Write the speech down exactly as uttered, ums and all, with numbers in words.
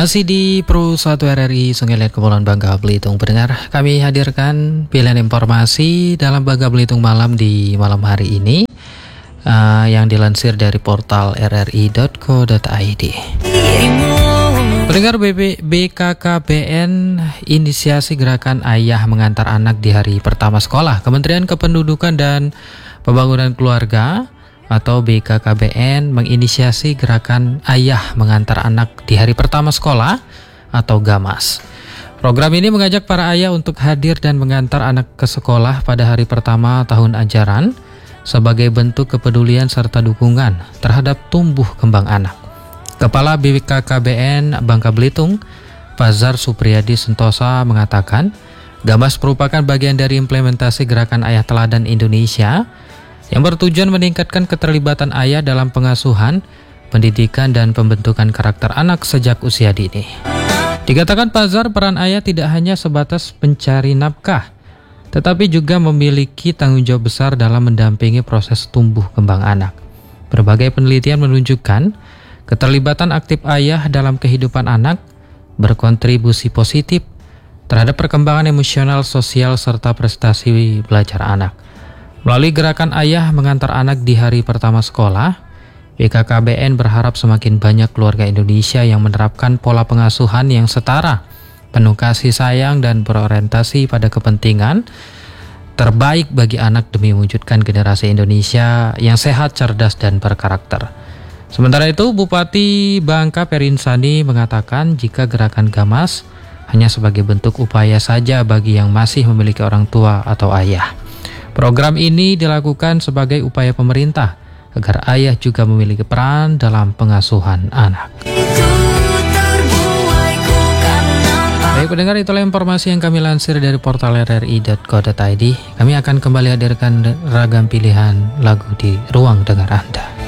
Masih di Pro satu R R I Sungai Liat Kepulauan Bangka Belitung. Pendengar, kami hadirkan pilihan informasi dalam Bangka Belitung Malam di malam hari ini uh, yang dilansir dari portal r r i dot co dot i d. Pendengar, B K K B N inisiasi gerakan ayah mengantar anak di hari pertama sekolah. Kementerian Kependudukan dan Pembangunan Keluarga atau B K K B N menginisiasi gerakan ayah mengantar anak di hari pertama sekolah atau GAMAS. Program ini mengajak para ayah untuk hadir dan mengantar anak ke sekolah pada hari pertama tahun ajaran sebagai bentuk kepedulian serta dukungan terhadap tumbuh kembang anak. Kepala B K K B N Bangka Belitung, Fazar Supriyadi Sentosa mengatakan, GAMAS merupakan bagian dari implementasi gerakan ayah teladan Indonesia yang bertujuan meningkatkan keterlibatan ayah dalam pengasuhan, pendidikan, dan pembentukan karakter anak sejak usia dini. Dikatakan Fazar, peran ayah tidak hanya sebatas pencari nafkah, tetapi juga memiliki tanggung jawab besar dalam mendampingi proses tumbuh kembang anak. Berbagai penelitian menunjukkan keterlibatan aktif ayah dalam kehidupan anak berkontribusi positif terhadap perkembangan emosional, sosial, serta prestasi belajar anak. Melalui gerakan ayah mengantar anak di hari pertama sekolah, B K K B N berharap semakin banyak keluarga Indonesia yang menerapkan pola pengasuhan yang setara, penuh kasih sayang, dan berorientasi pada kepentingan terbaik bagi anak demi mewujudkan generasi Indonesia yang sehat, cerdas, dan berkarakter. Sementara itu, Bupati Bangka Perinsani mengatakan jika gerakan GAMAS hanya sebagai bentuk upaya saja bagi yang masih memiliki orang tua atau ayah. Program ini dilakukan sebagai upaya pemerintah agar ayah juga memiliki peran dalam pengasuhan anak. Baik pendengar, itulah informasi yang kami lansir dari portal r r i dot co dot i d. Kami akan kembali hadirkan ragam pilihan lagu di ruang dengar Anda.